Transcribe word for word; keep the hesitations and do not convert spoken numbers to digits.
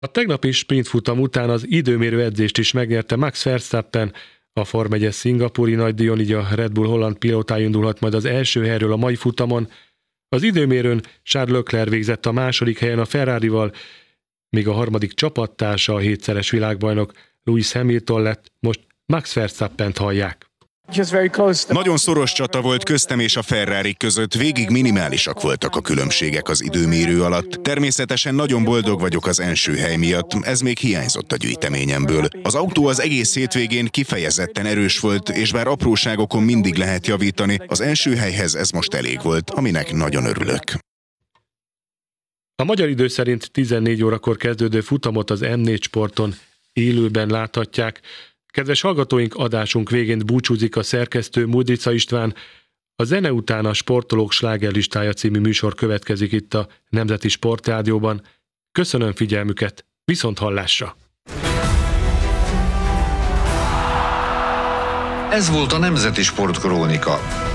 A tegnapi sprintfutam után az időmérő edzést is megnyerte Max Verstappen, a Form egyes szingapúri nagydíjon, így a Red Bull holland pilótája indulhat majd az első helyről a mai futamon. Az időmérőn Charles Leclerc végzett a második helyen a Ferrarival, míg a harmadik csapattársa, a hétszeres világbajnok Lewis Hamilton lett, most Max Verstappent hallják. Nagyon szoros csata volt köztem és a Ferrari között, végig minimálisak voltak a különbségek az időmérő alatt. Természetesen nagyon boldog vagyok az első hely miatt, ez még hiányzott a gyűjteményemből. Az autó az egész hétvégén kifejezetten erős volt, és bár apróságokon mindig lehet javítani, az első helyhez ez most elég volt, aminek nagyon örülök. A magyar idő szerint tizennégy órakor kezdődő futamot az em négy Sporton élőben láthatják. Kedves hallgatóink, adásunk végén búcsúzik a szerkesztő Mudrica István. A zene után a Sportolók slágerlistája című műsor következik itt a Nemzeti Sportrádióban. Köszönöm figyelmüket, viszont hallásra! Ez volt a Nemzeti Sportkrónika.